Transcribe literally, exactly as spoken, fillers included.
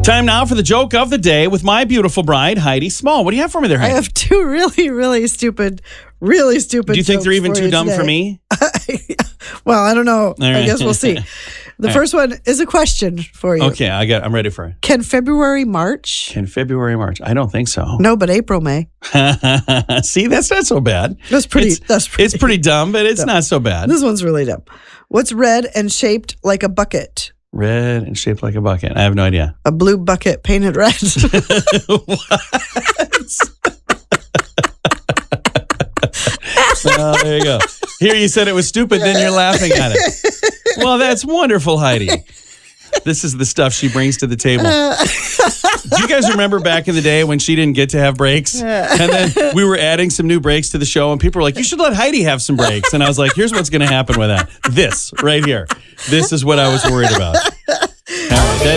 Time now for the joke of the day with my beautiful bride, Heidi Small. What do you have for me there, Heidi? I have two really, really stupid, really stupid Do you think jokes they're even for too you dumb today. for me? Well, I don't know. right. I guess we'll see. The All first one is a question for you. Okay, I got. I'm ready for it. Can February March? In February, March? I don't think so. No, but April May. See, that's not so bad. That's pretty. It's, that's pretty. it's pretty dumb, but it's not so bad. This one's really dumb. What's red and shaped like a bucket? Red and shaped like a bucket. I have no idea. A blue bucket painted red. Well, there you go. Here you said it was stupid, then you're laughing at it. Well, that's wonderful, Heidi. This is the stuff she brings to the table. Do you guys remember back in the day when she didn't get to have breaks? And then we were adding some new breaks to the show, and people were like, you should let Heidi have some breaks. And I was like, here's what's going to happen with that. This right here. This is what I was worried about.